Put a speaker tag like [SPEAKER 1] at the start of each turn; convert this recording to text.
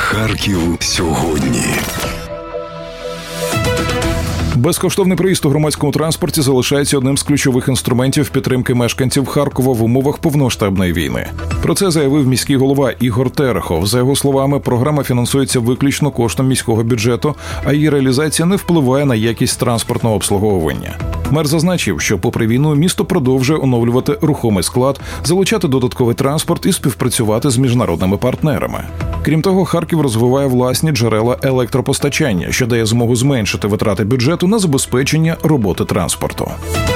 [SPEAKER 1] Харків сьогодні.
[SPEAKER 2] Безкоштовний проїзд у громадському транспорті залишається одним з ключових інструментів підтримки мешканців Харкова в умовах повномасштабної війни. Про це заявив міський голова Ігор Терехов. За його словами, програма фінансується виключно коштом міського бюджету, а її реалізація не впливає на якість транспортного обслуговування. Мер зазначив, що попри війну місто продовжує оновлювати рухомий склад, залучати додатковий транспорт і співпрацювати з міжнародними партнерами. Крім того, Харків розвиває власні джерела електропостачання, що дає змогу зменшити витрати бюджету на забезпечення роботи транспорту.